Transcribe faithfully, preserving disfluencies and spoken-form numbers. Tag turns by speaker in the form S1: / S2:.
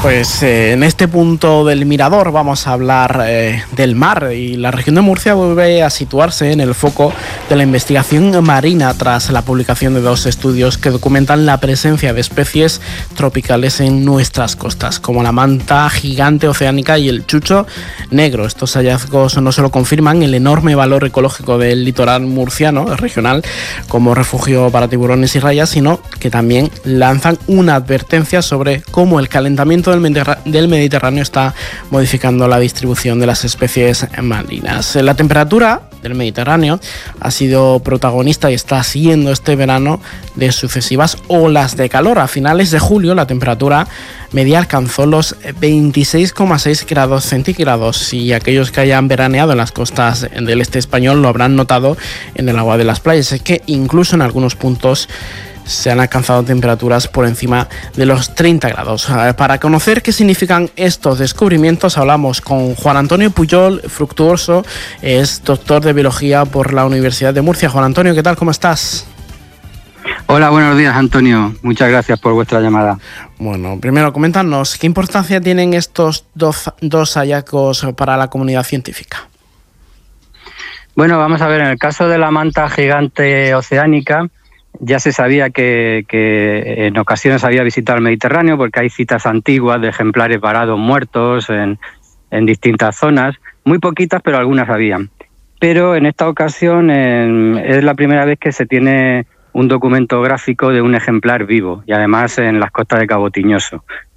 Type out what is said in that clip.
S1: Pues eh, en este punto del Mirador vamos a hablar eh, del mar, y la región de Murcia vuelve a situarse en el foco de la investigación marina tras la publicación de dos estudios que documentan la presencia de especies tropicales en nuestras costas, como la manta gigante oceánica y el chucho negro. Estos hallazgos no solo confirman el enorme valor ecológico del litoral murciano regional como refugio para tiburones y rayas, sino que también lanzan una advertencia sobre cómo el calentamiento del Mediterráneo está modificando la distribución de las especies marinas. La temperatura del Mediterráneo ha sido protagonista y está siendo este verano de sucesivas olas de calor. A finales de julio la temperatura media alcanzó los veintiséis coma seis grados centígrados, y aquellos que hayan veraneado en las costas del este español lo habrán notado en el agua de las playas. Es que incluso en algunos puntos se han alcanzado temperaturas por encima de los treinta grados. Para conocer qué significan estos descubrimientos hablamos con Juan Antonio Puyol Fructuoso, es doctor de Biología por la Universidad de Murcia. Juan Antonio, ¿qué tal? ¿Cómo estás?
S2: Hola, buenos días, Antonio. Muchas gracias por vuestra llamada.
S1: Bueno, primero coméntanos, ¿qué importancia tienen estos dos, dos hallazgos para la comunidad científica?
S2: Bueno, vamos a ver, en el caso de la manta gigante oceánica, ya se sabía que, que en ocasiones había visitado el Mediterráneo, porque hay citas antiguas de ejemplares varados muertos en, en distintas zonas, muy poquitas, pero algunas habían. Pero en esta ocasión en, es la primera vez que se tiene un documento gráfico de un ejemplar vivo, y además en las costas de Cabo Tiñoso.